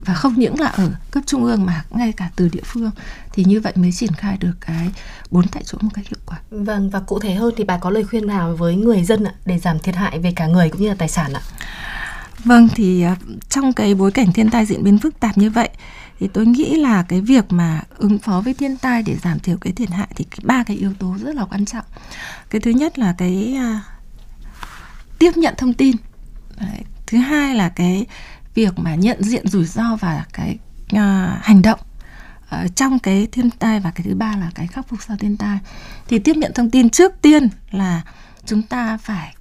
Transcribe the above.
và không những là ở cấp trung ương mà ngay cả từ địa phương, thì như vậy mới triển khai được cái 4 tại chỗ một cách hiệu quả. Vâng, và cụ thể hơn thì bà có lời khuyên nào với người dân ạ, để giảm thiệt hại về cả người cũng như là tài sản ạ? Vâng, thì trong cái bối cảnh thiên tai diễn biến phức tạp như vậy, thì tôi nghĩ là cái việc mà ứng phó với thiên tai để giảm thiểu cái thiệt hại thì 3 cái yếu tố rất là quan trọng. Cái thứ nhất là cái tiếp nhận thông tin. Đấy. Thứ hai là cái việc mà nhận diện rủi ro và cái hành động trong cái thiên tai, và cái thứ ba là cái khắc phục sau thiên tai. Thì tiếp nhận thông tin, trước tiên là chúng ta phải